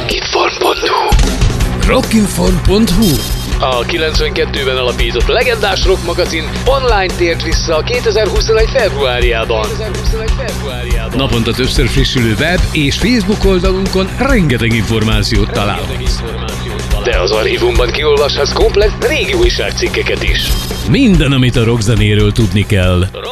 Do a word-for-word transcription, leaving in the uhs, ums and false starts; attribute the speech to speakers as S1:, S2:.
S1: rockinform pont hu
S2: rockinform pont hu
S1: A kilencvenkettőben alapított legendás rock magazin online tért vissza kétezer-huszonegy februárjában.
S2: Naponta többször frissülő web és Facebook oldalunkon rengeteg információt találhatsz.
S1: De az archívumban kiolvashatsz komplett régi újságcikkeket is.
S2: Minden, amit a rockzenéről tudni kell.